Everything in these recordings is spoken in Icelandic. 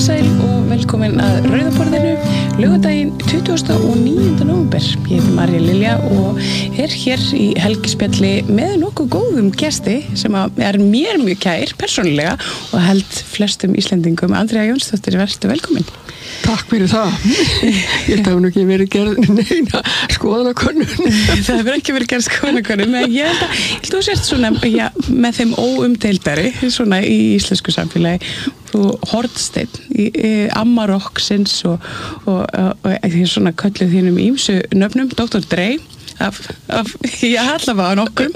sæl og velkomin að Rauðaborðinu laugardaginn 29. nóvember. Ég heiti Marja Lilja og hér í helgispjalli með nokkuð góðum gesti sem er mér mjög kær persónulega og held flestum Íslendingum. Andrea Jónsdóttir, vertu velkomin. Takk fyrir það. Ég hef nú ekki verið gerð neina skoðanakönnun. Það hefur ekki verið gerð skoðanakönnun, en ég held að þú sért svona með þeim óumdeildari svona í íslensku samfélagi. Þú hornsteinn í amma rokksins og svona kölluð þínum ýmsu nöfnum, Dr. Dre ég allavega nokkrum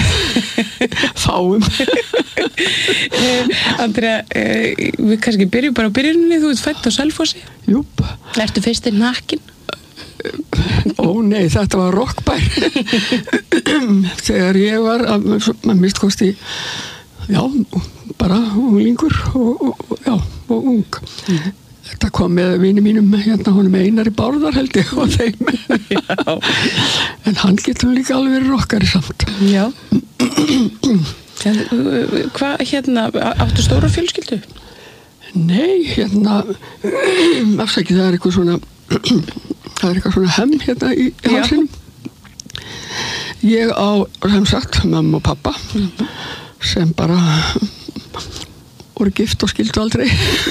Fáum. Andrea, við kannski byrjum bara á byrjuninni. Þú ert fædd á Selfossi. Júp. Ertu fyrst í Hnakkin? Ó nei, þetta var rockbær. Þegar ég var að mist kosti bara unglingur og ung. Þetta kom með vini mínum honum Einari Bárðar held ég og þeim. Já. En hann getur líka alveg verið rockari samt. Já. Hvað áttu stóra fjölskyldu? Nei, afsækið það er eitthvað svona hemm í halsinum. Ég á, sem sagt, mamma og pappa sem bara voru gift og skildu aldrei.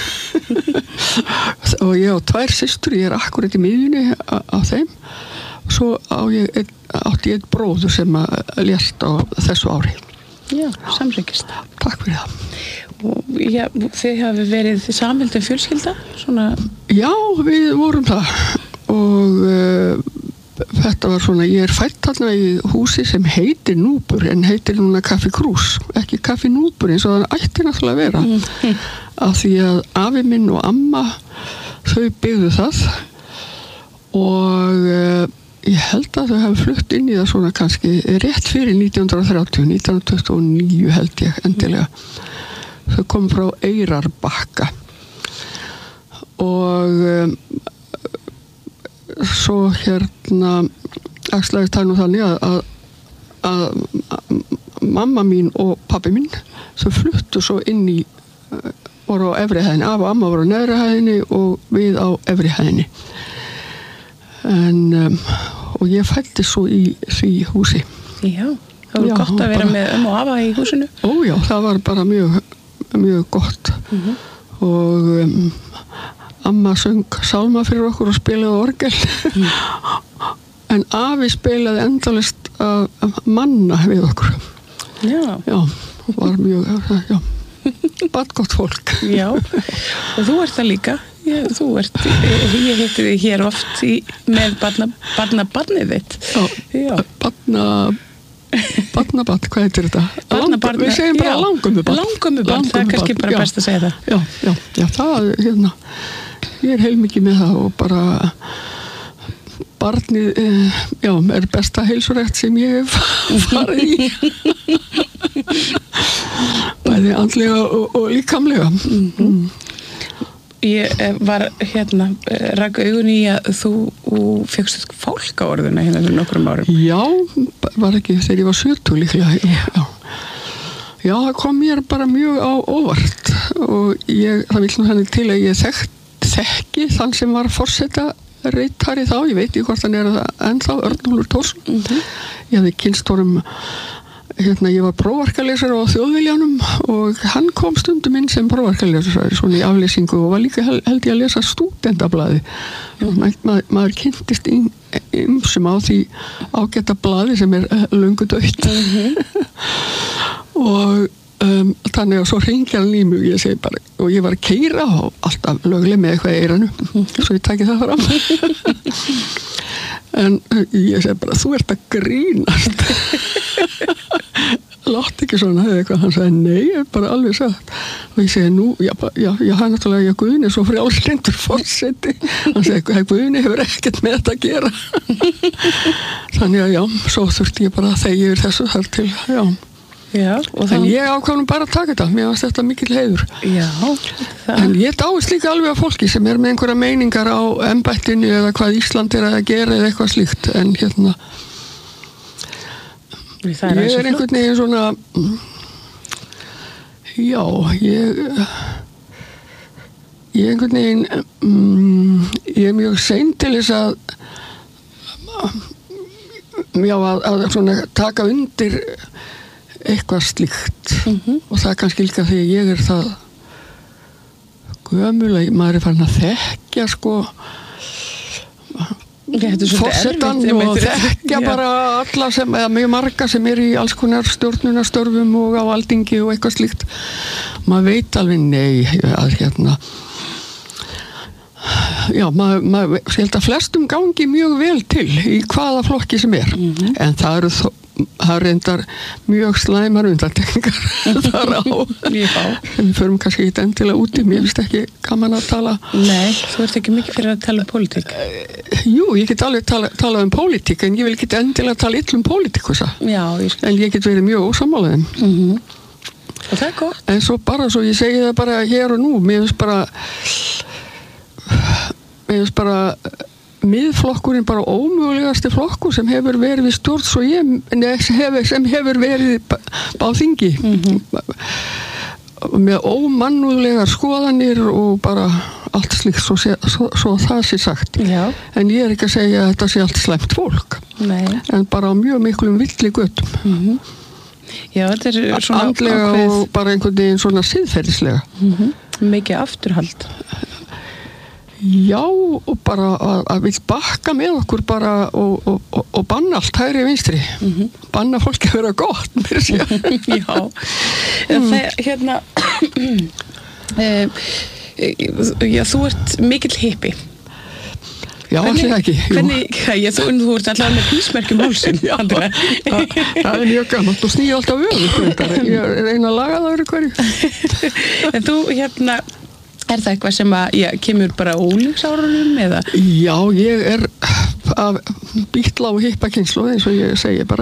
Og ég á tvær systur, ég er akkurat í miðjunni á þeim. Svo átti ég einn bróður sem lést á þessu ári. Já, samsækist. Takk fyrir það. Og þið hafi verið samheldin fjölskylda? Svona... Já, við vorum það. Og þetta var svona, ég er fædd þarna í húsi sem heitir Núpur en heitir núna Kaffi Krús, ekki Kaffi Núpur eins og það ætti náttúrulega að vera. Af því að afi minn og amma þau byggðu það og ég held að þau hafi flutt inn í það svona kannski rétt fyrir 1929 held ég endilega. Þau kom frá Eyrarbakka og svo axlaðist það nú þannig að mamma mín og pabbi mín þau fluttu svo inn í voru á efri hæðinni, af og amma voru á neðri hæðinni og við á efri hæðinni og ég fætti svo í því húsi. Já, það var gott að vera með og afa í húsinu. Ó já, það var bara mjög gott. Og amma söng sálma fyrir okkur og spilaði orgel. En afi spilaði endalaust manna við okkur. Já. Já, var mjög, badgott fólk. Já, og þú ert það líka. Ég hitti þig hér oft með barnabannið þitt. Já, barnabarn, hvað heitir þetta? Barnabarn, við segjum bara langömmubarn. Langömmubarn, það er kannski bara best að segja það. Já, það, ég er heilmikið með það og bara barnið, er besta heilsurætt sem ég hef farið í. Bæði andlega og líkamlega. Ég var rak augun í að þú fékkst fálkaorðuna fyrir nokkrum árum. Já, var ekki þegar ég var 70 líklega. Já, það kom mér bara mjög á óvart og það vill nú þannig til að ég þekki þann sem var forseta ritari þá, ég veit ekki hvort hann er það ennþá, Örnólfur Tórsson. Ég hafði kynst honum ég var prófarkalesari á Þjóðviljanum og hann kom stundum inn sem prófarkalesari svona í aflýsingu og var líka held ég að lesa stúdendablaði. Maður kynntist ýmsum á því ágæta blaði sem er löngu dautt. Og þannig að svo hringja hann í mig ég segi bara, og ég var að keyra og alltaf lögleg með eitthvað í eyranu svo ég taki það fram. En ég segi bara, þú ert að grínast. Látt ekki svona eða eitthvað. Hann sagði, nei, ég er bara alveg sagt. Og ég segi, nú, ég har náttúrulega Guðni svo frjálslyndur forseti. Hann segi, Guðni hefur ekkert með þetta að gera. Þannig að svo þurfti ég bara að þegja yfir þessu þar til, Já, en ég ákvað bara að taka þetta, mér varst þetta mikill heiður. Já, en ég dáist líka alveg af fólki sem er með einhverja meiningar á embættinu eða hvað Ísland er að gera eða eitthvað slíkt, en ég er einhvern veginn svona ég einhvern veginn ég mjög sein til þess að svona taka undir eitthvað slíkt og það er kannski líka því ég það gömul að maður farin að þekkja sko forsetan og þekkja bara alla sem, eða mjög marga sem í alls konar stjórnunarstörfum og á Alþingi og eitthvað slíkt maður veit alveg nei að maður held að flestum gangi mjög vel til í hvaða flokki sem en það eru reyndar mjög slæmar undantekningar þar á við förum kannski ekki endilega úti mér finnst ekki gaman að tala Nei, þú ert ekki mikið fyrir að tala pólitík Jú, ég get alveg talað pólitík en ég vil ekki endilega tala illa pólitíkusa en ég get verið mjög ósammálaðum og það er gott en svo ég segi það bara hér og nú mér finnst bara miðflokkurinn bara ómögulegasti flokkur sem hefur verið við stjórn svo sem hefur verið á þingi með ómannúðlegar skoðanir og bara allt slíkt svo það sé sagt en ég ekki að segja að þetta sé allt slæmt fólk en bara á mjög miklum villi götum Já, þetta er svona andlega og bara einhvern veginn svona siðferðislega mikið afturhald Já, og bara að vil bakka með okkur bara og banna allt hægri vinstri banna fólki að vera gott mér sé Já hérna þú ert mikill hippi Já, allir ekki þú ert alltaf með písmerkjum hálsinn það er mjög gaman þú snýr alltaf ég reyna að laga það verið hverju En þú hérna Er það eitthvað sem kemur bara ólíksárunum eða? Já, ég af Beatla og hippakynslu eins og ég segi bara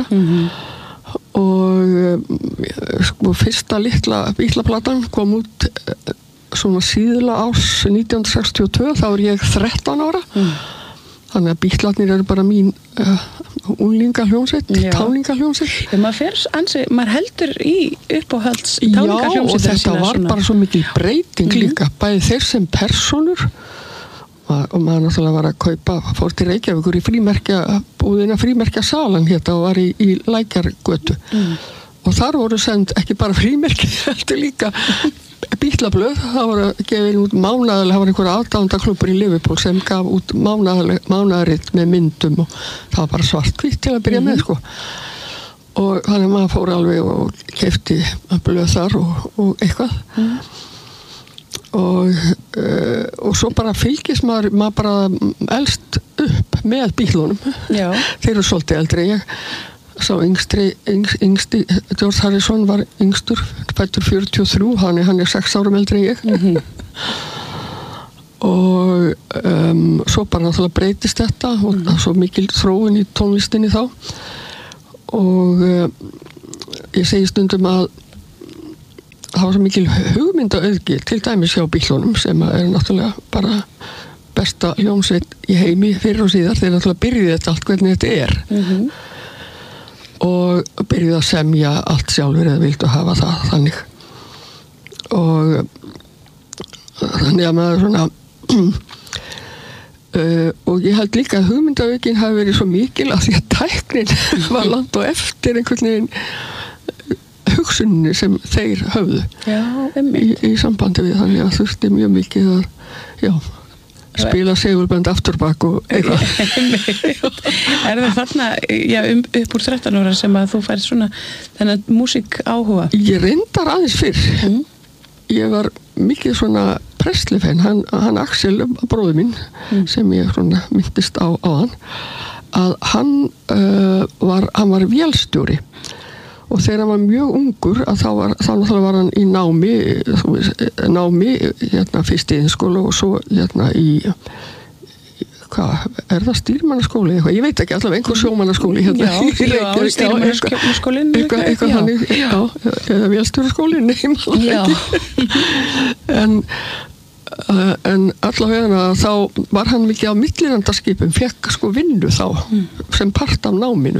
og sko fyrsta litla Beatla-platan kom út svona síðla árs 1962 þá ég 13 ára þannig að Beatlarnir eru bara mín unglingahljómsveit, táningahljómsveit maður heldur í uppáhalds táningahljómsveit Já, og þetta var bara svo mikil breyting líka, bæði þeir sem persónur og maður náttúrulega var að fór til Reykjavíkur í búðina frímerkja salan hérna og var í Lækjargötu og þar voru send ekki bara frímerki heldur líka Beatlablöð, það var að gefa út mánaðarlega, það var einhver aðdáendaklúbbur í Liverpool sem gaf út mánaðarrit með myndum og það var bara svart-hvítt til að byrja með sko og þannig maður fór alveg og keypti blöð þar og eitthvað og svo bara fylgist maður bara elst upp með Beatlunum þeir eru svolítið eldri ég sá yngsti George Harrison var yngstur fæddur 43, hann er 6 árum eldri en ég og svo bara náttúrulega breytist þetta og svo mikil þróun í tónlistinni þá og ég segi stundum að það var svo mikil hugmyndaauðgi til dæmis hjá Beatlunum sem er náttúrulega bara besta hljómsveit í heimi fyrir og síðar þeir náttúrulega byrjuði þetta allt hvernig þetta er og byrjuði að semja allt sjálfur eða vildu hafa það þannig og þannig að maður svona og ég held líka að hugmyndaaukin hafi verið svo mikil að því að tæknin var langt og eftir einhvern veginn hugsunni sem þeir höfðu í sambandi við þannig að þurfti mjög mikið að spila segulbönd afturbak og eitthvað Er það þarna upp úr 13 ára sem að þú færð svona þennan músík áhuga? Ég reyndar aðeins fyrr ég var mikið svona Presley-fan, hann Axel bróður minn sem ég svona myndist á hann að hann var vélstjóri og þegar hann var mjög ungur að þá náttúrulega var hann í námi hérna fyrst í iðnskóla og svo hérna í hvað, er það stýrimannaskóli eitthvað, ég veit ekki, allavega einhver sjómannaskóli hérna stýrimannaskólinn eitthvað þannig, eða vélstjóraskólinn en allavega þá var hann mikið á millilandaskipum, fekk sko vinnu þá sem part af náminu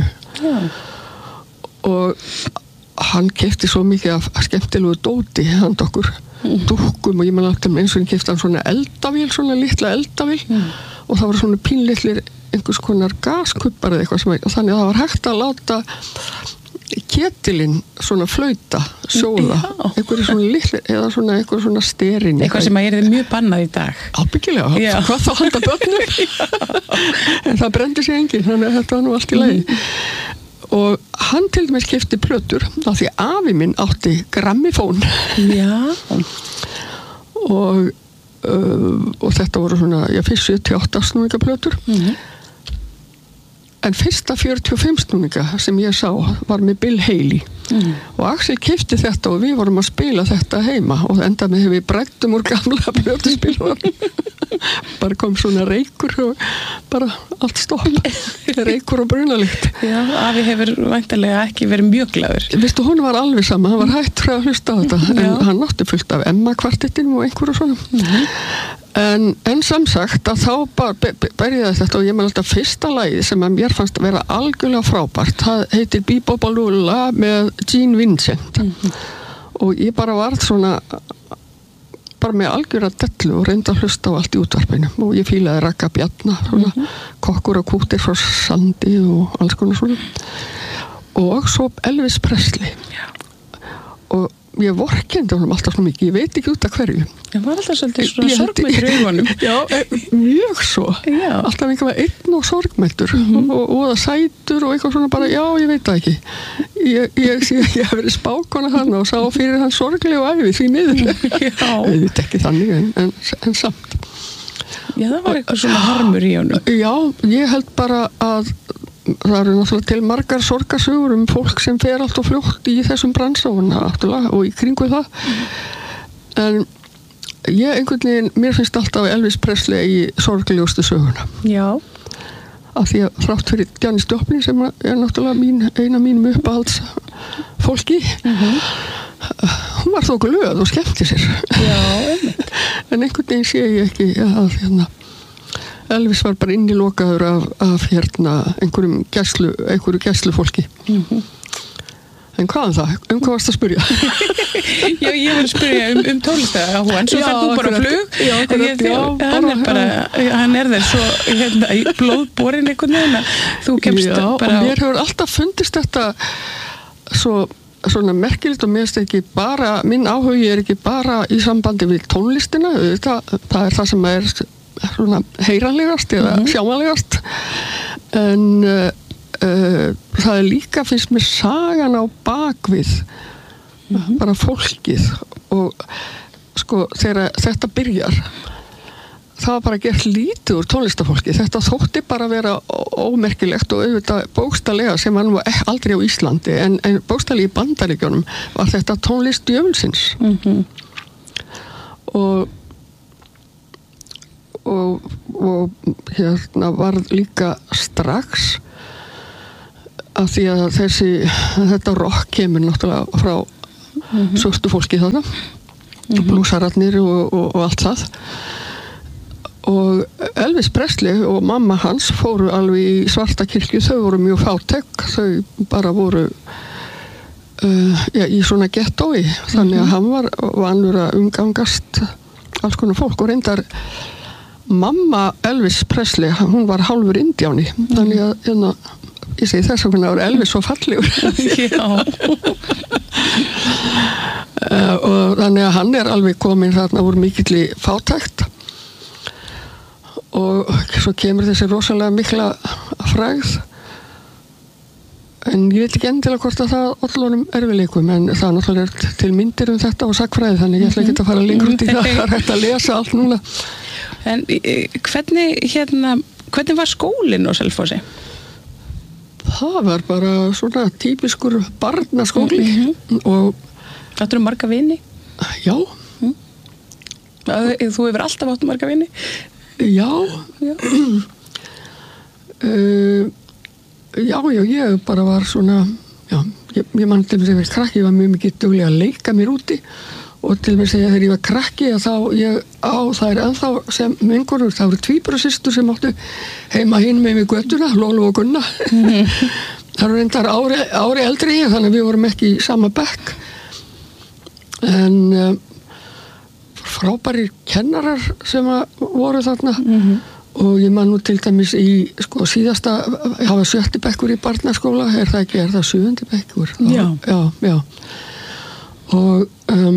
og hann keypti svo mikið af skemmtilegu dóti handa okkur dúkkum og ég man alltaf eins og ég keypti hann svona eldavél, svona litla eldavél og það voru svona pínlitlir einhvers konar gaskubbar eða eitthvað og þannig að það var hægt að láta ketilinn svona flauta, sjóða einhverju svona litli eða svona einhverju svona sterin eitthvað sem að er mjög bannað í dag ábyggilega, hvað þá handa börnum en það brendi sig enginn þannig að þetta var nú allt í lagi og hann til dæmis keypti plötur af því afi minn átti grammifón og þetta voru svona fyrst 78 snúninga plötur en fyrsta 45 snúninga sem ég sá var með Bill Haley og Axel keypti þetta og við vorum að spila þetta heima og enda með við brættum úr gamla plötuspilunum bara kom svona reykur og bara allt stopp reykur og brunalykt afi hefur væntanlega ekki verið mjög glaður veistu, hún var alveg sama, hann var hætt frá að hlusta á þetta en hann átti fullt af Emma-kvartettinum og einhverju svona en samsagt að þá byrjaði þetta og ég man alltaf fyrsta lagið sem að mér fannst að vera algjörlega frábært það heitir Bebop-a-Lula með Gene Vincent og ég bara varð svona bara með algjöra dellu og reyndi að hlusta á allt í útvarpinu og ég fílaði Ragga Bjarna svona, kokkur og kútir frá Sandi og alls konar svona og svo Elvis Presley og ég vorkenndi honum alltaf svo mikið, ég veit ekki út af hverju það var alltaf svolítið svona sorgmættur í augunum mjög svo alltaf einhver einn og sorgmættur og það sætur og eitthvað svona bara ég veit það ekki ég hef verið spákona hann og sá fyrir hann sorglega og æfi því miður ég veit ekki þannig en samt það var eitthvað svona harmur í honum ég held bara að það eru náttúrulega til margar sorgarsögur fólk sem fer allt og fljótt í þessum bransa og í kringu það en ég einhvern veginn, mér finnst alltaf Elvis Presley í sorglegustu söguna af því að þrátt fyrir Janis Joplin sem er náttúrulega eina mínum uppáhalds fólki hún var þó glöð og skemmti sér en einhvern veginn sé ég ekki að Elvis var bara innilokaður af einhverju gæslufólki en hvað það? Hvað varst að spyrja? ég var að spyrja tónlistar en svo fær þú bara flug hann er þeir svo í blóðborin einhvern veginn þú kemst bara og mér hefur alltaf fundist þetta svona merkilegt og mér finnst ekki bara minn áhugi er ekki bara í sambandi við tónlistina það er það sem er svona heyranlegast eða sjáanlegast en það er líka finnst mér sagan á bakvið bara fólkið og sko þegar þetta byrjar það var bara gert lítið úr tónlistafólki þetta þótti bara vera ómerkilegt og auðvitað bókstaflega sem var nú aldrei á Íslandi en bókstaflega í Bandaríkjunum var þetta tónlist djöfulsins og var líka strax af því að þetta rock kemur náttúrulega frá svörtu fólki þarna blúsararnir og allt það og Elvis Presley og mamma hans fóru alveg í Svartakirkju þau voru mjög fátæk þau bara voru í svona gettói þannig að hann var vanur að umgangast alls konar fólk og reyndar mamma Elvis Presley, hún var hálfur indjáni þannig að ég segi þess að var Elvis svo fallegur og þannig að hann er alveg komin þarna úr mikilli fátækt og svo kemur þessi rosalega mikla frægð en ég veit ekki endilega hvort að það ollunum erfileikum en það náttúrulega til myndir þetta og sagfræði þannig ég ætla ekki að fara lengur út í það er hægt að lesa allt núna En hvernig var skólinn á Selfossi? Það var bara svona típiskur barnaskóli og Áttu marga vini? Já Þú hefur alltaf átt marga vini? Já ég bara var svona ég man til þess að vera krakki ég var mjög mikið dugleg að leika mér úti og til þess að þegar ég var krakki þá það er ennþá sem vinkonur, það voru tvíburasystur sem áttu heima hinn með mig göttuna Lólu og Gunna það voru reyndar ári eldri þannig að við vorum ekki í sama bekk en frábærir kennarar sem voru þarna og ég man nú til dæmis í sko síðasta, hafa 7. bekkur í barnaskóla, er það ekki, er það 7. bekkur? Já. Og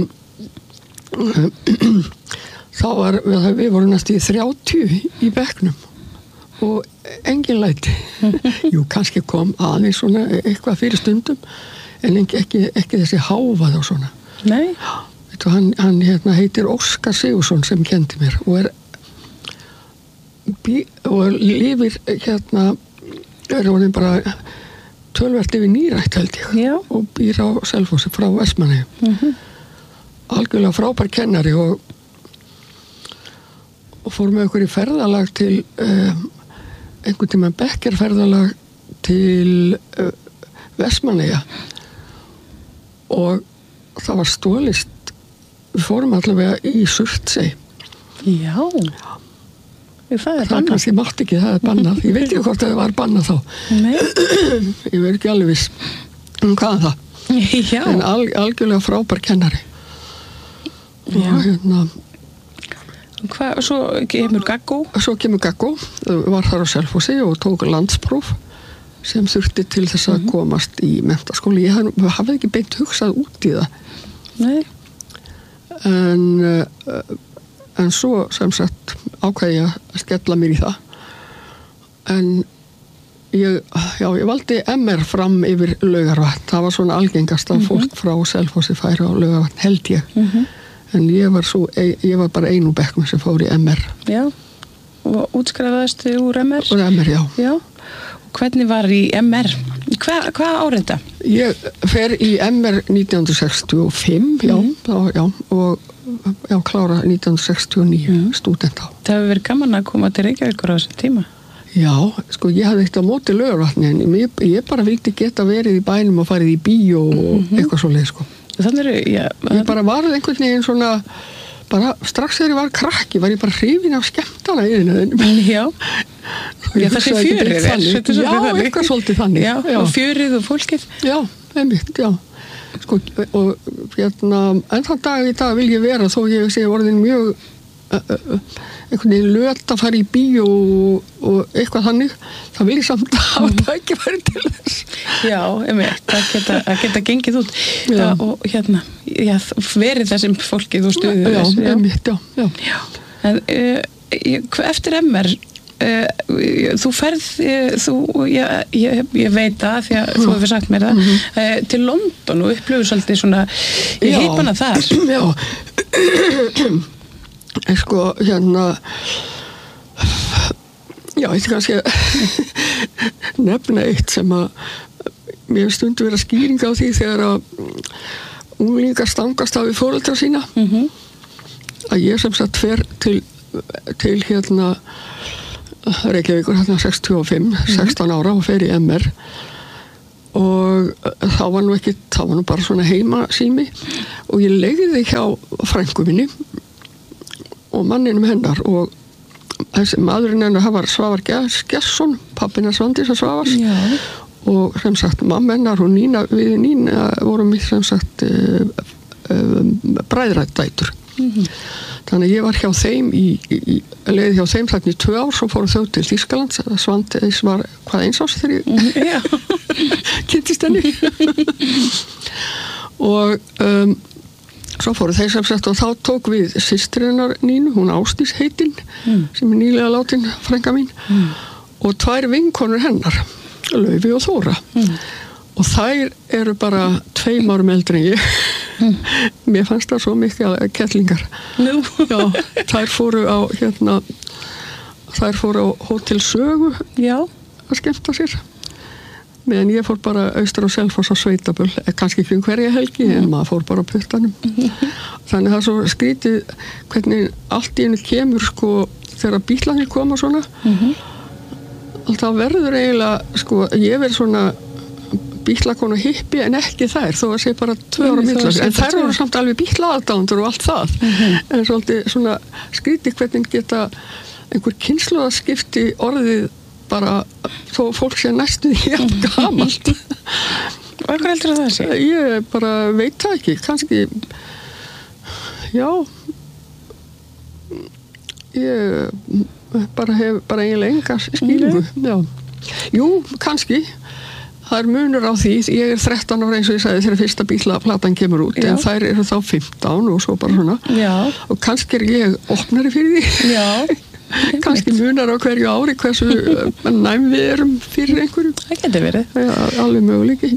þá við vorum næst í 30 í bekknum og engin læti. Jú, kannski kom aðeins svona eitthvað fyrir stundum en ekki þessi hávað og svona. Nei. Hann heitir Óskar Sigursson sem kendi mér og lifir er orðin bara tölvert yfir nýrætt held ég. Já. Og býr á Selfossi frá Vestmannaeyjum. Algjörlega frábær kennari og fór með okkur í ferðalag til einhvern tímann bekkerferðalag til Vestmannaeyja og það var stólist. Við fórum allavega í Surtsey. Já. Það bannað. Kannski mátti ekki, það bannað. Ég veit ekki hvort það var bannað þá. Nei. Ég verð ekki alveg viss hvað það. Já. En algjörlega frábær kennari. Já. Og svo kemur Gaggó? Svo kemur Gaggó. Var þar á Selfossi og tók landspróf sem þurfti til þess að komast í menntaskóla. Ég hafði ekki beint hugsað út í það. Nei. En svo sem sagt ákveði ég að skella mér í það en ég valdi MR fram yfir Laugarvatn, það var svona algengast að fólk frá Selfossi færi á Laugarvatn held ég en ég var bara einu bekkum sem fór í MR. Já, og útskrifaðist úr MR? Úr MR, já. Já, og hvernig var í MR? Hvað árið þetta? Ég fer í MR 1965, og klára 1969 stúdent á. Það hefur verið gaman að koma til Reykjavíkur á þessum tíma? Já, sko ég hafði eitt á móti Laugarvatni en ég bara vildi geta verið í bænum og farið í bíó og eitthvað svoleið sko. Ég bara varð einhvern veginn svona bara strax þegar ég var krakki var ég bara hrifin af skemmtana í þennu. Já. Já, þessi fjörið Já, eitthvað svolítið þannig. Já, og fjörið og fólkið. Já, einmitt, já. Sko, og en þann dag í dag vil ég vera þó ég sé orðin mjög einhvern veginn löt að fara í bíó og eitthvað þannig það vil ég samt hafa tækifæri til þess. Já, einmitt, það geta gengið út og verið þessum fólkið og stuðið þess. Já, einmitt, já. En eftir MR þú ferð ég veit það því að þú hefur sagt mér það til London og upplifur svolítið svona í heipana þar. Já. Sko, ég veit kannski nefna eitt sem að mér hefur stundu verið skýring á því þegar að unglingar stangast á við foreldra sína að ég sem sagt fer til Reykjavíkur 65, 16 ára og fer í MR og þá var nú bara svona heimasími og ég leigði hjá frænku minni og manninum hennar og þessi maðurinn hennar það var Svavar Gesson, pappina Svandísar Svavars og sem sagt mamma hennar og við Nína vorum við sem sagt bræðræddætur. Þannig að ég var hjá þeim leiði hjá þeim þarna í 2 ár svo fóru þau til Þýskalands Svandís var hvað eins árs þegar ég kynntist henni og svo fóru þeir sem sagt og þá tók við systrinnar Nínu, hún Ásdís heitinn sem nýlega látin frænka mín og 2 vinkonur hennar Laufi og Þóra og þær eru bara 2 árum eldri en ég mér fannst það svo mikið kettlingar já, þær fóru á Hótel Sögu að skemmta sér meðan ég fór bara austur á Selfoss á Sveitaböll kannski ekki hverja helgi en maður fór bara á puttanum þannig það er svo skrítið hvernig allt í einu kemur sko þegar bílarnir koma svona þá verður eiginlega sko ég verð svona bílakonu hippi en ekki þær þó að sé bara 2 ára millar en þær voru samt alveg bílaaðdándur og allt það en svolítið svona skrítið hvernig geta einhver kynslóðaskipti orðið bara þó fólk sé næstu jafn gamalt og hvað heldur það sé? Ég bara veit það ekki kannski já ég bara hef bara eiginlega enga skýringu. Já. Jú, kannski. Það munur á því. Ég 13 ára eins og ég sagði þegar fyrsta Bíla-platan kemur út, en þær eru þá 15 og svo bara svona. Já. Og kannski ég opnari fyrir því. Já. Kannski munar á hverju ári hversu næm við erum fyrir einhverju. Það getur verið. Já, alveg möguleiki.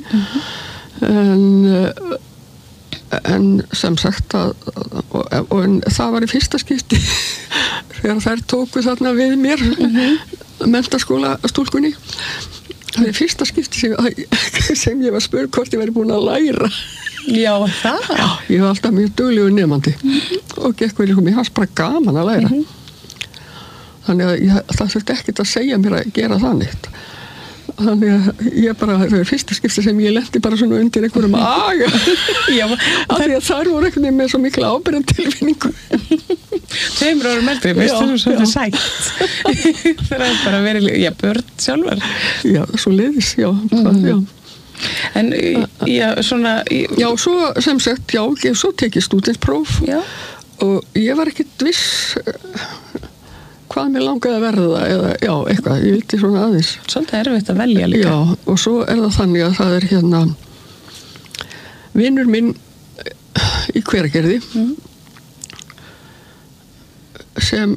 En sem sagt en það var í fyrsta skipti þegar þær tóku þarna við mér menntaskóla stúlkunni. Það er fyrsta skipti sem ég var spurð hvort ég væri búin að læra. Já, það? Já, ég var alltaf mjög duglegur nemandi og gekk verið mér fannst bara gaman að læra. Þannig að það þurfti ekkert að segja mér að gera það neitt. Þannig að ég bara, það er fyrsta skipti sem ég lendi bara svona undir einhverjum aga. Já, af því að þær voru einhvern veginn með svo mikla ábyrgðartilfinningu. 2 árum eldri, veistu þú svolítið sætt. Það er bara verið, börn sjálfar. Já, svo leiðis, já. En, svona... Já, svo sem sagt, svo tekið stúdentspróf og ég var ekkert viss hvað mér langaði að verða eða, eitthvað, ég vildi svona aðeins. Svolítið erfitt að velja líka. Já, og svo er það þannig að það er vinur minn í Hveragerði sem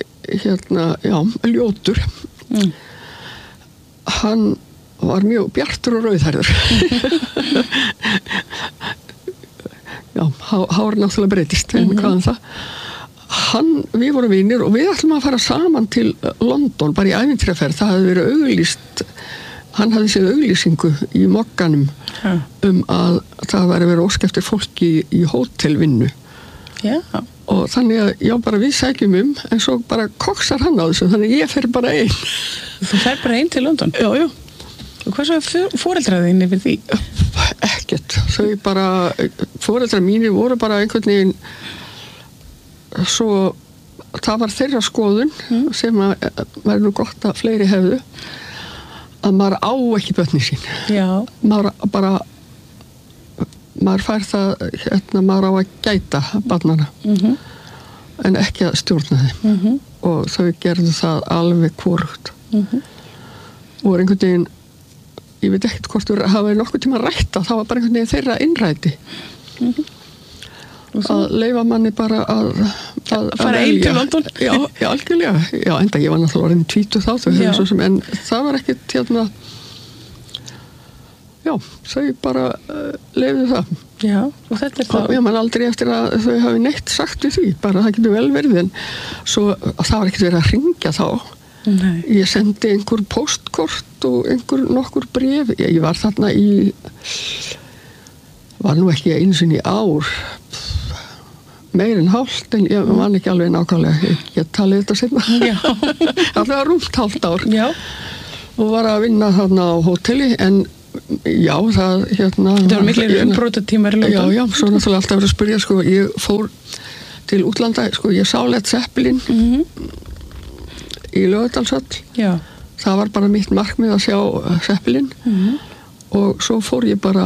ljótur. Hann var mjög bjartur og rauðhærður. Já, hár náttúrulega breytist, en hvaðan það? Við vorum vinir og við ætlum að fara saman til London, bara í ævintýraferð. Það hafði verið auglýst, hann hafði séð auglýsingu í Mogganum að það væri verið ósk eftir fólki í hótelvinnu. Já. Og þannig að bara við sækjum en svo bara koksar hann á þessu, þannig ég fer bara ein. Þú fer bara ein til London? Já, já. Og hvað svo foreldrar þín yfir því? Ekkert. Þau bara, foreldrar mínir voru bara einhvern veginn svo það var þeirra skoðun sem að væri nú gott að fleiri hefðu að maður á ekki börnin sín. Já. Maður fær það maður á að gæta barnana en ekki að stjórna þeim og þau gerðu það alveg hvorugt og einhvern veginn ég veit ekkert hvort þú hafa nokkuð tíma rætta, það var bara einhvern veginn þeirra innræti að leyfa manni bara að fara einn til London. Já, algjörlega. Já, enda ég var náttúrulega orðin 20 þá, en það var ekkert já, þau bara leyfðu það. Já, og þetta er það. Já, man aldrei eftir að þau hafi neitt sagt við því, bara það getur vel verið, en svo það var ekkert verið að hringja þá. Nei. Ég sendi einhver postkort og nokkur bréf. Ég var þarna var nú ekki einu sinni í ár, meir en hálft, en ég man ekki alveg nákvæmlega, ég talið þetta seinna. Já. Það var rúmt hálft ár. Já. Og var að vinna þarna á hóteli, en já, það það var miklir umbrotatímar í London. Já, svo náttúrulega alltaf verið að spyrja, ég fór til útlanda, ég sá Led Zeppelin í Laugardalshöll. Já. Það var bara mitt markmið að sjá Zeppelin og svo fór ég bara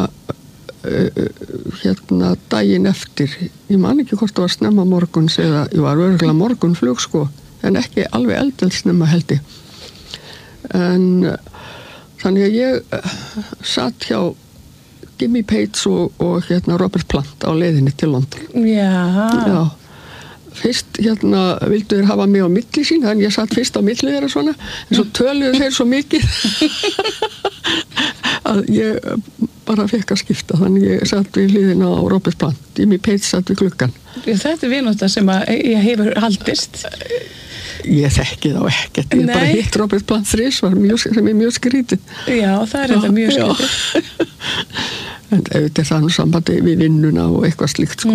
daginn eftir, ég man ekki hvort það var snemma morguns eða ég var örugglega morgunflug en ekki alveg eldelsnemma held ég. En þannig að ég satt hjá Jimmy Page og Robert Plant á leiðinni til London. Já. Fyrst vildu þeir hafa mig á milli sín, þannig ég satt fyrst á milli þeirra svona, en svo töluðu þeir svo mikið að ég bara fekk að skipta, þannig ég satt við hliðina á Robert Plant, Jimmy Page satt við gluggan. Þetta er vinóta sem að ég hefur haldist. Ég þekki þá ekkert, ég bara hitt Robert Plant þrisvar, sem er mjög skrítið. Já, það er þetta mjög skrítið. En auðvitað það nú sambandi við vinnuna og eitthvað slíkt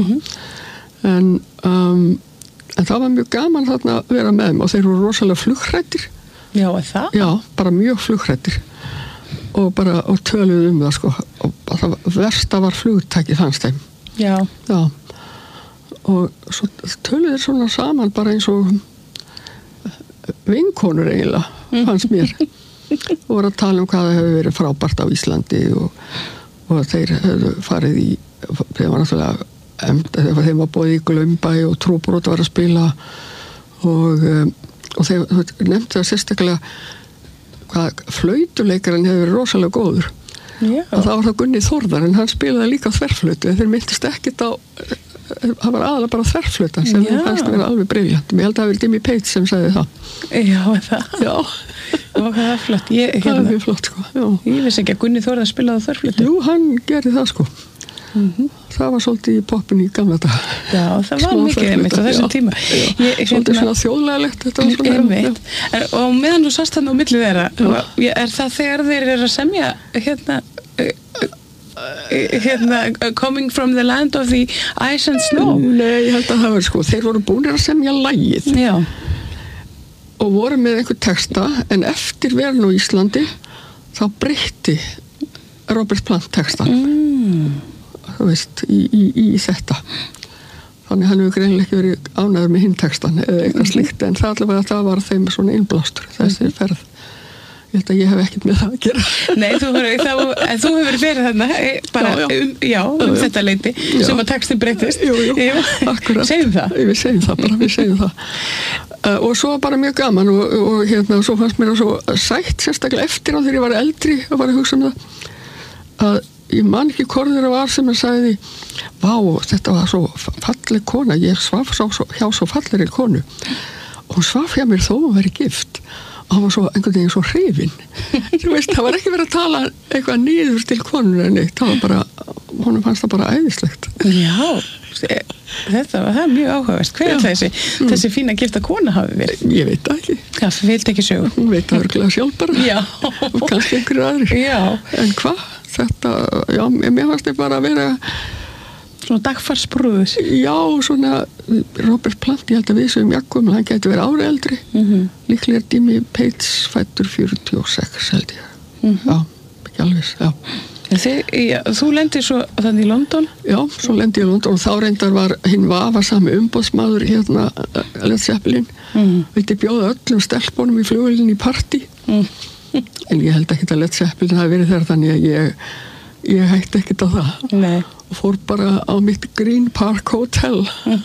En það var mjög gaman þarna að vera með þeim og þeir voru rosalega flughrættir. Já, það? Já, bara mjög flughrættir og töluðu það og það versta var flugtæki fannst þeim. Já. Já. Og svo töluðu þeir svona saman bara eins og vinkonur eiginlega, fannst mér. Og voru að tala hvað það hefur verið frábært á Íslandi og þeir hefðu farið þeir var náttúrulega þeim var bóðið í Glaumbæ og Trúbrot var að spila og þeir nefndi það sérstaklega hvað flautuleikarinn hefur verið rosalega góður. Já. Og það var það Gunni Þórðar, en hann spilaði líka þverflautu, en þeir myndist ekkert á, það var aðalega bara þverflautan sem þeir fannst að vera alveg briljant. Ég held að það var Jimmy Page sem sagði það. Já, það. Já. Og það var flott. Það er mjög flott, sko. Já. Ég vissi ekki að Gunni Þórðar spilaði þverflautu. Jú, hann gerði það, sko. Það var svolítið í poppinu í gamla dag. Já, það var mikið einmitt á þessum tíma. Svolítið svona þjóðlegalegt þetta var svona einmitt. Og meðan þú sást þarna á milli þeirra, er það þegar þeir eru að semja Coming from the land of the ice and snow? Nei, ég held að það var sko, þeir voru búinir að semja lagið. Já. Og voru með einhver texta, en eftir verin á Íslandi þá breytti Robert Plant textan. Þú veist, í þetta. Þannig hann hefur greinilega ekki verið ánægður með hinn textan eða eitthvað slíkt, en það allavega það var þeim svona innblástur þessi ferð. Ég held að ég hef ekkert með það að gera. Nei, þú hefur verið þarna bara þetta leyti sem að textin breytist. Jú, akkurat. Segjum það. Við segjum það. Og svo bara mjög gaman og svo fannst mér það svo sætt sérstaklega eftir á þegar ég var eldri og var að hugsa það að ég man ekki hvort var sem sagði vá, þetta var svo falleg kona, ég svaf hjá svo fallegri konu og hún svaf hjá mér þó að vera gift og hann var svo einhvern veginn svo hrifinn. Þú veist, það var ekki verið að tala eitthvað niður til konur en eitt, það var bara, honum fannst það bara æðislegt. Já, það er mjög áhugavert. Hver er þessi fína gifta kona hafi verið? Ég veit það ekki. Það vildi ekki sögu. Hún veit það örgulega sjálf bara. Já. Og kannski einhverju aðrir. Já. En hvað? Þetta, já, mér fannst þetta bara að vera svona dagfarsbrúður. Já, svona Robert Plant, ég held að við sem jakkum, hann gæti verið ári eldri. Líklega er Jimmy Page fæddur 46 held ég. Já, ekki alveg, já. Þú lendir svo þannig í London? Já, svo lendi ég í London og þá reyndar var hinn vafasami umboðsmaður Led Zeppelin. Vildi bjóða öllum stelpunum í flugvélinni í partí. En ég held ekki að Led Zeppelin hafi verið þar þannig að ég hætti ekkert á það. Nei. Og fór bara á mitt Green Park Hotel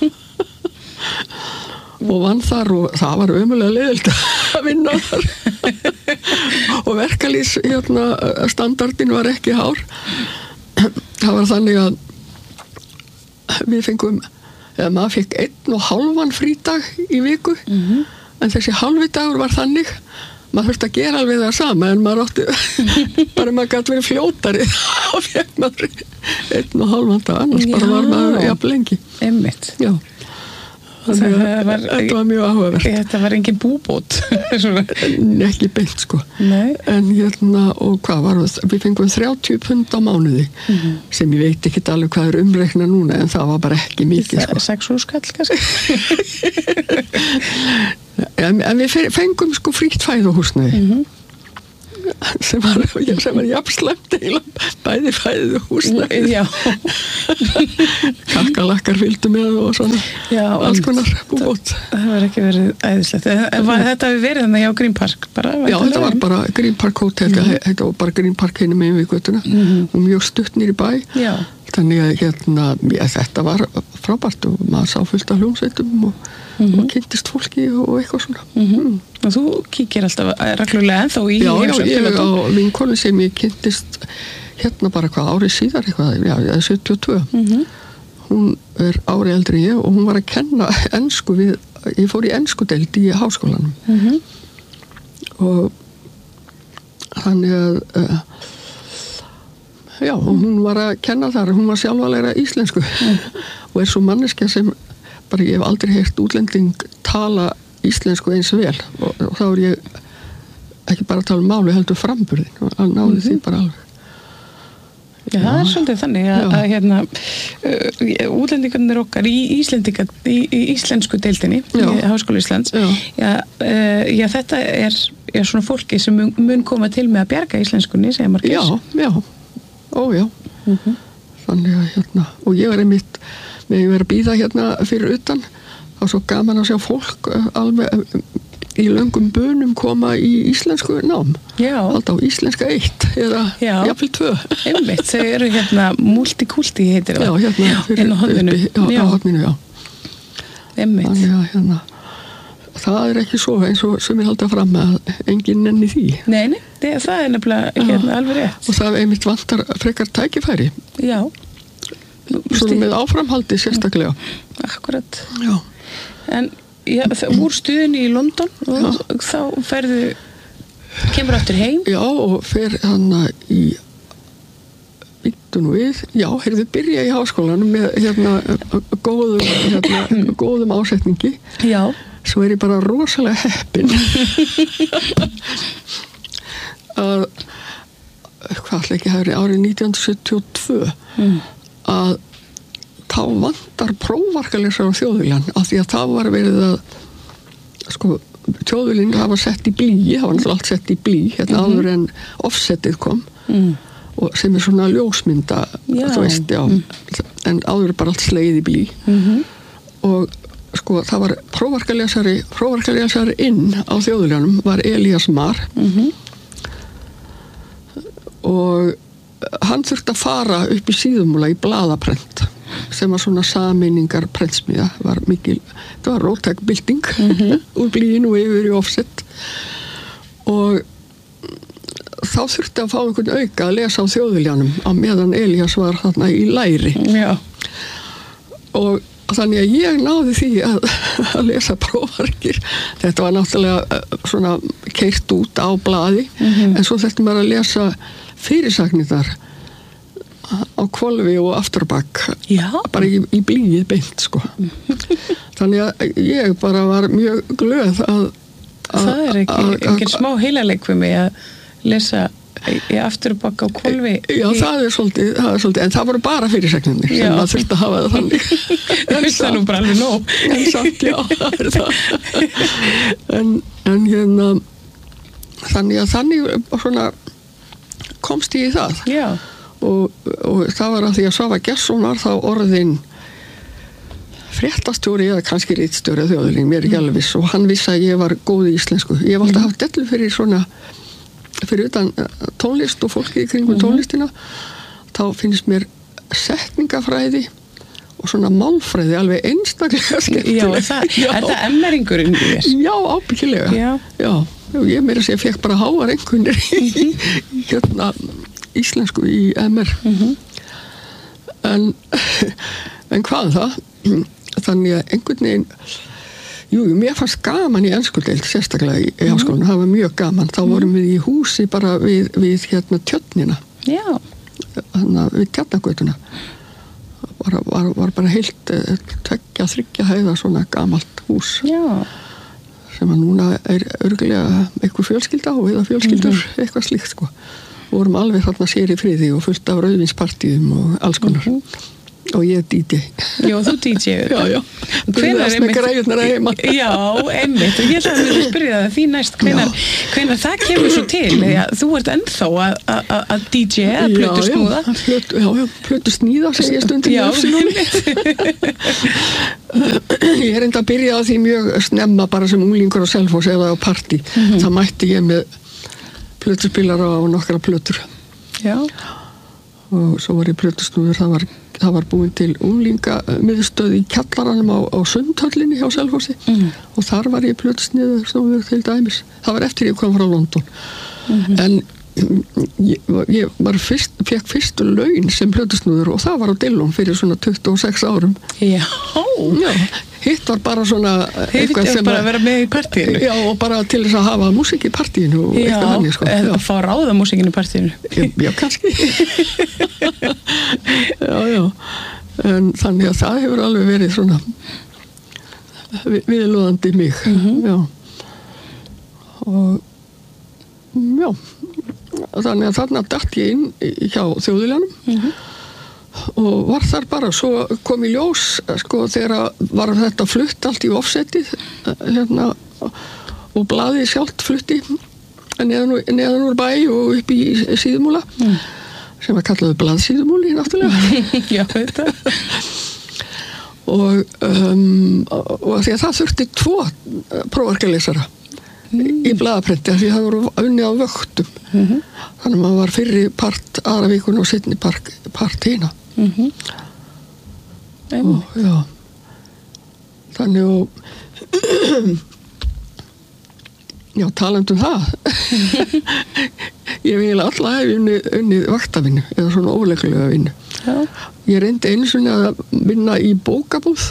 og vann þar og það var ömulega leiðilt að vinna þar og verkalýs standardin var ekki hár. Það var þannig að við fengum maður fekk 1,5 frídag í viku en þessi halvi dagur var þannig maður þurfti að gera alveg það sama en maður átti bara maður gæti verið fljótari og fekk maður 1,5 dag annars bara var maður jafn lengi. Einmitt. Já. Þetta var mjög áhugavert. Þetta var engin búbót. Ekki beint sko. Nei. En og hvað var það? Við fengum 30 pund á mánuði sem ég veit ekki alveg hvað er umreikna núna en það var bara ekki mikið sko. 6.000 kall kannski. En við fengum sko frítt fæðuhúsnæði. Sem var jafnslæmt bæði fæðu húsnæði. Já. Kakkalakkar fylgdu með og svona. Já, alls konar búbót. Það var ekki verið æðislegt. Þetta hefur verið þannig á Green Park bara? Já, þetta var bara Green Park Hotel. Þetta var bara Green Park hinum megin við götuna og mjög stutt niður í bæ. Já. Þannig að þetta var frábært og maður sá fullt af hljómsveitum og kynntist fólki og eitthvað svona. Og þú kíkir alltaf reglulega ennþá í heimsókn? Já, ég á vinkonu sem ég kynntist bara hvað árið síðar eitthvað, 72. Hún er árið eldri en ég og hún var að kenna ensku ég fór í enskudeild í háskólanum. Og þannig að já, og hún var að kenna þar, hún var sjálf að læra íslensku og er svo manneskja sem bara ég hef aldrei heyrt útlending tala íslensku eins vel og þá er ég ekki bara að tala um máli heldur framburðin og að náði því bara alveg. Já, það er svolítið þannig að útlendingarnir okkar í íslensku deildinni í Háskóla Íslands þetta er svona fólki sem mun koma til með að bjarga íslenskunni, segja margir. Já. Ójá. Þannig að og ég var einmitt með að vera að bíða fyrir utan þá svo gaman að sjá fólk alveg í löngum bönum koma í íslensku nám. Já. Alltaf á íslenska 1 eða jafnvel 2. Einmitt, þau eru multikulti heitir það. Já, inn á horninu. Á horninu, já. Einmitt. Þannig að það ekki svo eins og sem ég halda fram að enginn nenni því. Nei, það nefnilega alveg rétt. Og það einmitt vantar frekar tækifæri. Já. Svona með áframhaldi sérstaklega. Akkurat. Já. En úr stuðinni í London og þá kemur aftur heim? Já, og fer hana í byrja í háskólanum með góðum ásetningi. Já. Svo ég bara rosalega heppin að hvað ætla ekki hefur árið 1972 að þá vantar prófarkalesar á Þjóðviljan af því að það var verið að Þjóðviljinn hafa sett í blý, það var náttúrulega allt sett í blý áður en offsetið kom og sem svona ljósmynda þú veist, en áður bara allt slegið í blý og það var prófarkalesari inn á Þjóðviljanum var Elías Mar og hann þurfti að fara upp í Síðumúla í blaðaprent sem var svona sameiningar prentsmiða var mikil, það var róttækbylting úr blíinu og yfir í offset og þá þurfti að fá einhvern auka að lesa á Þjóðviljanum á meðan Elías var þarna í læri. Já. Og þannig að ég náði því að lesa prófarkir. Þetta var náttúrulega svona keyrt út á blaði en svo þurfti maður að lesa fyrirsagnirnar á hvolfi og afturbak bara í blíið beint þannig að ég bara var mjög glöð að það ekki smá heilaleg við mig að lesa í afturbak á hvolfi það er svolítið en það voru bara fyrirsagnirnir sem maður þurfti að hafa það þannig það er nú bara alveg nóg en samt, það er það en þannig svona komst ég í það og það var að því að Svava Gesson var þá orðin fréttastjóri eða kannski ritstjóri að Þjóðviljinn, mér ekki alveg viss og hann vissi að ég var góð í íslensku ég hef alltaf haft dellu fyrir utan tónlist og fólki í kringum tónlistina þá finnst mér setningafræði og svona málfræði alveg einstaklega skemmtileg er það emmeringur í þér? Já, ábyggilega og ég meira að segja fekk bara háar einhvernir í íslensku í MR en hvað það þannig að einhvern veginn mér fannst gaman í enskudeild sérstaklega í háskólanum, það var mjög gaman þá vorum við í húsi bara við Tjörnina við Tjarnagötuna var bara heilt 2-3 hæða svona gamalt hús sem að núna örugglega eitthvað fjölskylda eða fjölskyldur eitthvað slíkt vorum alveg þarna sér í friði og fullt af rauðvinspartíum og alls konar og ég DJ Já, þú DJ Já Hvenær með græjurnar að heima Já, einmitt og ég ætla að spyrja það því næst hvenær það kemur svo til þú ert ennþá að DJ eða plötusnúða Já, plötusnýða segja stundum Já, ég enda að byrja á því mjög snemma bara sem unglingur á Selfoss eða á partí það mætti ég með plötuspilara og nokkra plötur og svo var ég plötusnúður það var búin til unglingamiðstöð í kjallaranum á Sundhöllinni hjá Selfossi og þar var ég plötusnúður til dæmis það var eftir ég kom frá London en ég fekk fyrstu laun sem plötusnúður og það var á Dillon fyrir svona 26 árum Já hitt var bara svona eitthvað sem bara að vera með í partíinu Já, og bara til þess að hafa músík í partíinu og eitthvað þannig að fá ráða músíkinu í partíinu Já, kannski Já en þannig að það hefur alveg verið svona viðlóðandi mig Já og já þannig að þarna datt ég inn hjá Þjóðviljanum og var þar bara svo kom í ljós þegar var þetta flutt allt í offsetið og blaðið sjálft flutti neðan úr bæ og upp í Síðumúla sem var kallaði blaðsíðumúli náttúrulega Já, þetta og því að það þurfti 2 prófarkalesara í blaðaprenti því það voru unnið á vöktum þannig að maður var fyrri part aðra vikun og seinni part hina og já þannig og Já, talandi um það. Ég hef eiginlega alla unnið vaktavinnu eða svona óleikulega vinnu. Já. Ég reyndi einu sinni að vinna í bókabúð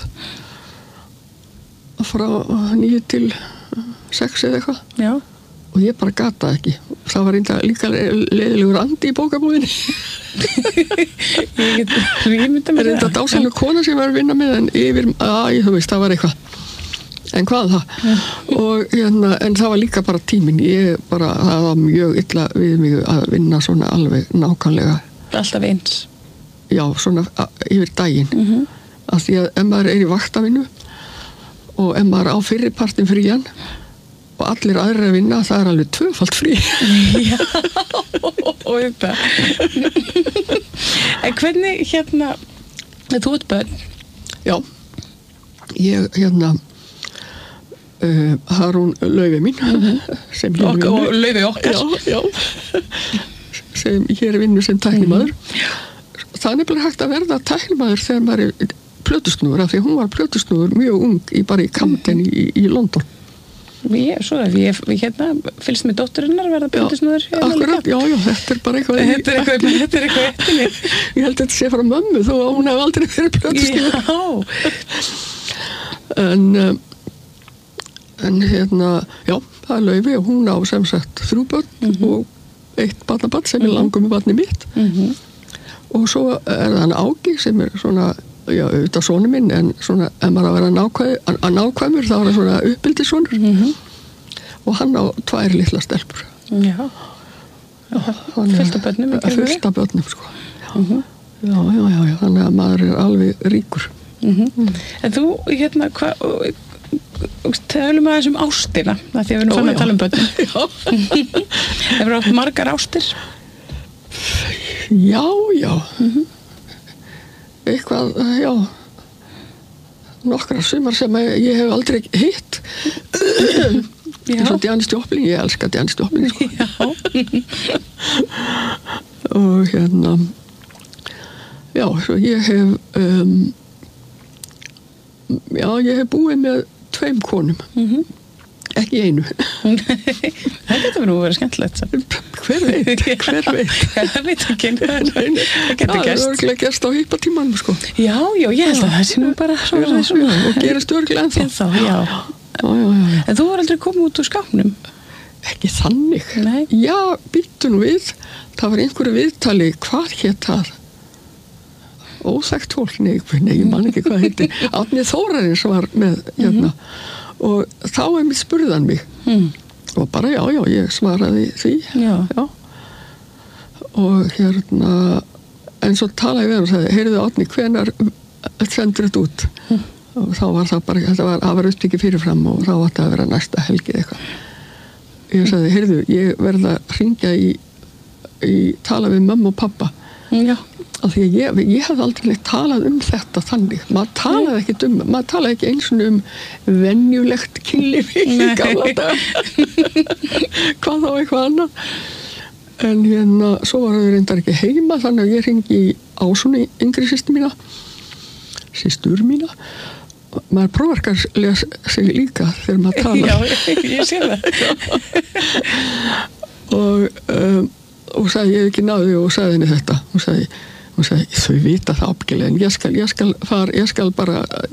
frá 9 til 6 eða eitthvað. Já. Og ég bara gata ekki. Það var reynda líka leiðilegur andi í bókabúðinni. Ég mynda mér Reynda dásanlega kona sem var að vinna með en yfir, þú veist, það var eitthvað. En hvað það? Og en það var líka bara tíminn. Það var mjög illa við mig að vinna svona alveg nákvæmlega. Alltaf eins. Já, svona yfir daginn. Af því að ef maður í vaktavinnu og ef maður á fyrripartin frían og allir aðrir að vinna, það alveg 2-falt frí. Já, og þetta. En hvernig þú ert börn? Já, ég Harún Laufey mín sem hér og Laufey okkar. Já, sem hér vinnu sem tæknimaður. Það nefnilega hægt að verða tæknimaður þegar maður plötusnúður, af því hún var plötusnúður mjög ung bara í Camden í London. Ég fylgst með dótturinnar verða plötusnúður. Akkurat, já, þetta er bara eitthvað Þetta er eitthvað eftir. Ég held að þetta sé frá mömmu þó að hún hef aldrei verið plötusnúður. Já. En já, það er Laufey og hún á sem sagt 3 börn og 1 barnabarn sem langur með barnið mitt. Og svo er það hann Ági sem svona, já, auðvitað sonu minn, en svona, ef maður að vera nákvæmur, þá er það svona uppbyldissonur. Og hann á 2 litla stelpur. Já. Fullt af börnum. Fullt af börnum, sko. Já, þannig að maður er alveg ríkur. En þú, tölum aðeins ástina, því að við erum fann að tala börnum. Já. Hefur átt margar ástir? Já. Eitthvað, já. Nokkrar sumar sem ég hef aldrei hitt. Eins og Janis Joplin, ég elska Janis Joplin, sko. Já. Og já, svo ég hef ég hef búið með 2 konum. Ekki einu. Það getur nú verið skemmtilegt. Hver veit? Það veit ekki. Það getur gerst. Það er gerst á hippatímanum, sko. Já, ég held að það sé nú bara svona. Og gerist örglega ennþá. Já. En þú var aldrei komið út úr skápnum? Ekki þannig. Nei. Já, býttu nú við. Það var einhverju viðtali, hvað hét það? Óþekkt fólk, nei, ég man ekki hvað heitir. Árni Þórarins var með og þá einmitt spurði hann mig og bara já, ég svaraði því. Já. Og en svo talaði við hann og sagði, heyrðu Árni, hvenær sendur þetta út? Og þá var það bara, það var upptekið fyrirfram og þá átti að vera næsta helgi eitthvað. Ég sagði, heyrðu, ég verð að hringja í tala við mömmu og pappa. Já. Af því að ég hef aldrei talað þetta þannig. Maður talaði ekki eins og venjulegt kynlíf í gamla daga. Hvað þá eitthvað annað. En svo var það reyndar ekki heima, þannig að ég hringi í Ásunni, yngri systur mína. Maður prófarkar sig líka þegar maður talar. Já, ég sé það. Og sagði, ég hef ekki náði og sagði henni þetta. Hún sagði, þau vita það ábyggilega, en ég skal